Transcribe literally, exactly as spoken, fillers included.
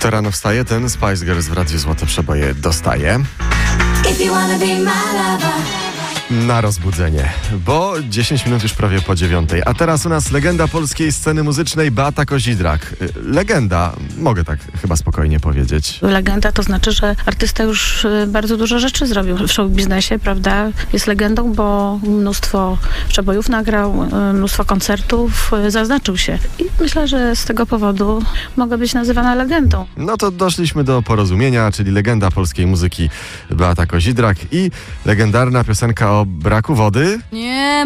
To rano wstaje, ten Spice Girls w Radiu Złote Przeboje dostaje. Na rozbudzenie, bo dziesięć minut już prawie po dziewiątej. A teraz u nas legenda polskiej sceny muzycznej Beata Kozidrak. Legenda, mogę tak chyba spokojnie powiedzieć. Legenda to znaczy, że artysta już bardzo dużo rzeczy zrobił w show biznesie, prawda? Jest legendą, bo mnóstwo przebojów nagrał, mnóstwo koncertów, zaznaczył się. I myślę, że z tego powodu mogę być nazywana legendą. No to doszliśmy do porozumienia, czyli legenda polskiej muzyki Beata Kozidrak i legendarna piosenka o braku wody. Nie